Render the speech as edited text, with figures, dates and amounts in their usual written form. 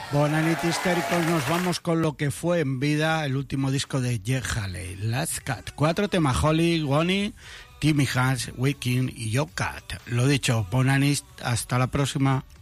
Bonanit histéricos, nos vamos con lo que fue en vida el último disco de Jeff Haley, Last Cat. 4 temas: Holly, Goni, Timmy Hans, Wiking y Yo Cat. Lo dicho, Bonanit, hasta la próxima.